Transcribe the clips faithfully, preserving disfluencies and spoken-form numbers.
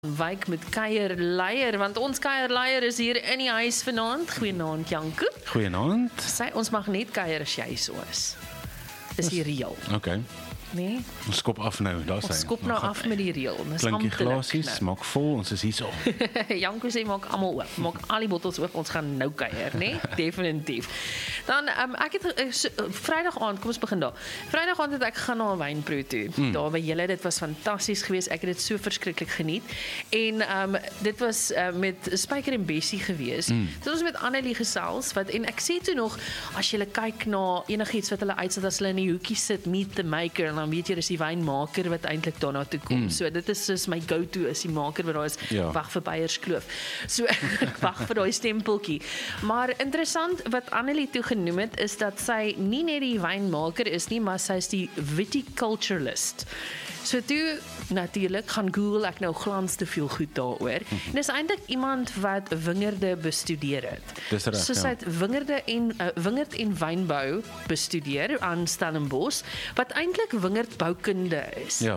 Wyk met kuierleier, want ons kuierleier is hier in die huis vanaand. Goeienaand, Janko. Goeienaand. Sy, ons mag net kuier as jy so is. Dis die reël. Okay. Nee? Ons skop af nou, daar Ons sy. skop nou af met die reël. Dis Klinkie amptelik glasies, nou. maak vol, ons is hierso. Janko sê maak almal oop. Maak al die bottels oop, ons gaan nou kuier, né? Definitief. Dan um, ek het uh, so, uh, Vrydag aand, kom ons begin daar. Vrydag aand het ek gaan na 'n wynproe toe. Mm. Daar by julle, dit was fantasties geweest. Ek het dit so verskriklik geniet. En um, dit was uh, met Spyker en Bessie geweest. Mm. Dit was met Annelie gesels wat en ek sê toe nog as jy kyk na enigiets wat hulle uitsit as hulle in die hoekie sit, meet the maker, en dan weet jy dis die wynmaker wat eintlik daarna toe kom. Mm. So dit is soos my go-to is die maker wat daar is. Ja. Wag vir Beierskloof. So ek wag vir daai stempeltjie. Maar interessant wat Annelie toe genoem het is dat sy nie net die wynmaker is nie, maar sy is die viticulturalist. So toe natuurlik gaan Google ek nou glans te veel goed daaroor. En dis eintlik iemand wat wingerde bestudeer het. Dis reg, so sy het wingerde en uh, wingerd en wynbou bestudeer aan Stellenbosch wat eintlik wingerdboukunde is. Ja.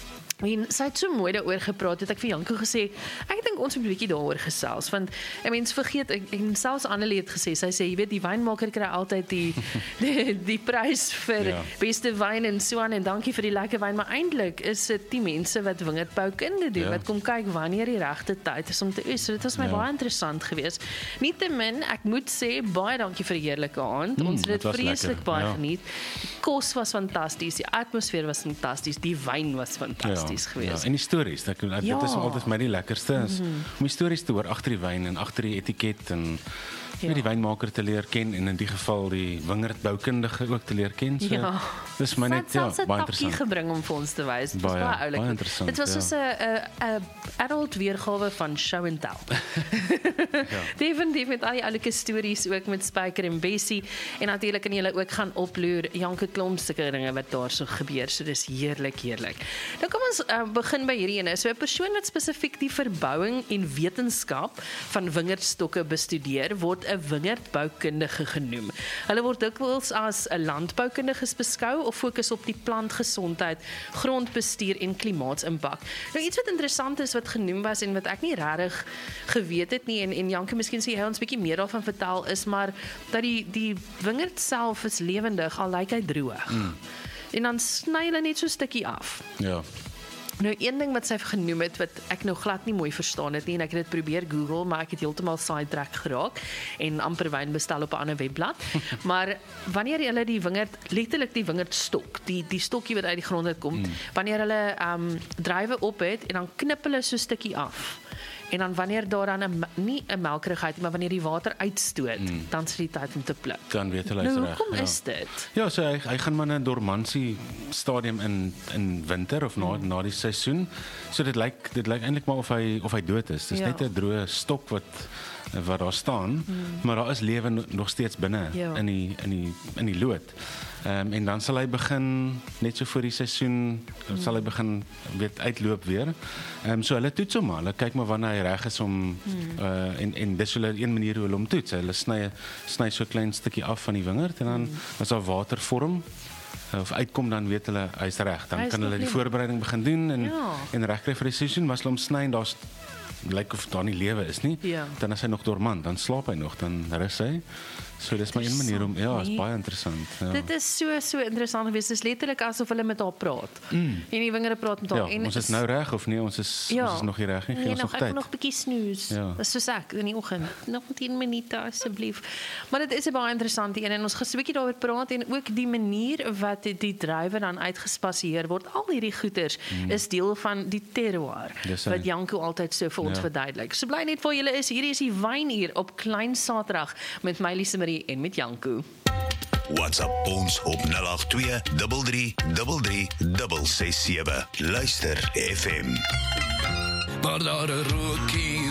En sy het so mooi daaroor gepraat, het ek vir Janko gesê, ek dink ons moet 'n bietjie daaroor gesels, want 'n mens vergeet, en selfs Annelie het gesê, sy sê, jy weet, die wynmaker kry altyd die, die, die prys vir Ja. beste wyn en so aan, en dankie vir die lekker wyn, maar eintlik is dit die mense wat wingerdboukunde doen, Ja. wat kom kyk wanneer die regte tyd is om te oes, so dit was my Ja. baie interessant geweest. Nietemin, ek moet sê, baie dankie vir die heerlike aand, Mm, ons het dit dit was vreeslik lekker, baie ja. geniet, die kos was fantasties, die atmosfeer was fantasties, die wyn was fantasties. Ja, Geweest. en die stories, ek, ek, Ja. dit is altyd vir my die lekkerste, is, om die stories te hoor agter die wyn en agter die etiket en Ja. met die wynmaker te leer ken en in die geval die wingerdboukundige ook te leer ken. So, Ja. dis my net Sy ja, het selfs 'n baie takkie interessant. gebring om vir ons te wys. Dit was Baie, baie oulik. baie interessant, Dit was ja. soos 'n 'n 'n adult weergawe van show and tell. ja. Definitief met al die oulike stories ook met Spyker en Bessie en natuurlik kan julle ook gaan oploer Janke klomp sulke dinge wat daar so gebeur. So dis heerlik, heerlik. Nou kom ons uh, begin by hierdie ene. So 'n persoon wat spesifiek die verbouing en wetenskap van wingerdstokke bestudeer word 'n wingerdboukundige genoem. Hulle word dikwels as 'n landboukundiges beskou of fokus op die plantgesondheid, grondbestuur en klimaatsimpak. Nou iets wat interessant is wat genoem was en wat ek nie regtig geweet het nie en en Janke miskien sê hy ons bietjie meer daarvan vertel is maar dat die die wingerd self is lewendig al lyk hy droog. Mm. En dan sny hulle net so 'n stukkie af. Ja. Nou een ding wat sy genoem het wat ek nou glad nie mooi verstaan het nie en ek het dit probeer Google maar ek het heeltemal sidetrack geraak en amper wyn bestel op 'n ander webblad. Maar wanneer hulle die wingerd letterlik die wingerdstok, die die stokkie wat uit die grond uitkom, mm. wanneer hulle um druiwe op het en dan knip hulle so 'n stukkie af. En dan wanneer daar dan 'n nie 'n melkerigheid nie, maar wanneer die water uitstoot, mm. dan is dit tyd om te pluk. Dan weet hulle hy's Nou reg. hoekom Ja. is dit? Ja, so hy, hy gaan maar in 'n dormansie stadium in in winter of na mm. na die seisoen. So dit lyk dit lyk eintlik maar of hy of hy dood is. Dis Ja. net 'n droë stok wat wat daar staan, mm. maar daar is lewe no, nog steeds binne Ja. in die in die in die lood. Ehm um, en dan sal hy begin net so voor die seisoen mm. sal hy begin weet uitloop weer. Ehm um, so hulle toets hom maar. Hulle kyk maar wanneer hy reg is om mm. uh, en en dis hulle een manier hoe hulle hom toets. Hulle sny sny so 'n klein stukkie af van die wingerd en dan mm. as daar water vorm of uitkom dan weet hulle hy's reg. Dan kan hulle die voorbereiding begin doen en Ja. en regkry vir die seisoen, maar as hulle hom sny en daar's lyk of daar nie lewe is nie, Ja. dan is hy nog dormant, dan slaap hy nog, dan rus hy. So dis maar een manier om ja, is nie? baie interessant. Ja. Dit is so so interessant geweest. Dit is letterlik asof hulle met haar praat. Mm. En die wingerde praat met haar Ja, en ons is nou reg of nee, ons is ja, ons is nog nie reg nie, gee nee, ons nog, nog ek tyd. wil nog 'n bietjie snoes. Ja. Dis soos ek in die oggend. Nog tien minute asseblief. Maar dit is 'n baie interessante een en ons gaan so 'n bietjie daaroor praat en ook die manier wat die, die druiwe dan uitgespasseer word. Al hierdie goeters mm. is deel van die terroir Dis hy. wat Janko altyd so vir ons Ja. verduidelik. So bly net vir julle is hierdie is die wynuur op Klein Saterdag met my Lise Marie en met Janko. WhatsApp ons op nul agt twee drie drie drie drie ses ses sewe. Luister F M. Maar daar 'n rookie